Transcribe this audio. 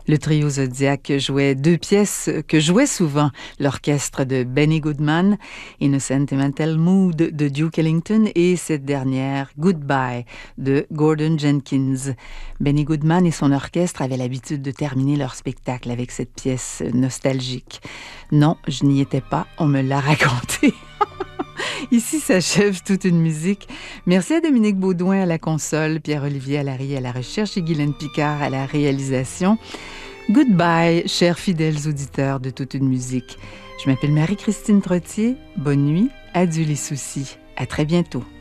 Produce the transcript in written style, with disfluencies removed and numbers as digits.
Le trio Zodiac jouait deux pièces que jouait souvent l'orchestre de Benny Goodman, In a Sentimental Mood de Duke Ellington et cette dernière, Goodbye de Gordon Jenkins. Benny Goodman et son orchestre avaient l'habitude de terminer leur spectacle avec cette pièce nostalgique. Non, je n'y étais pas, on me l'a raconté. Ici s'achève toute une musique. Merci à Dominique Baudouin à la console, Pierre-Olivier Allary à la recherche et Guylaine Picard à la réalisation. Goodbye, chers fidèles auditeurs de toute une musique. Je m'appelle Marie-Christine Trottier. Bonne nuit, adieu les soucis. À très bientôt.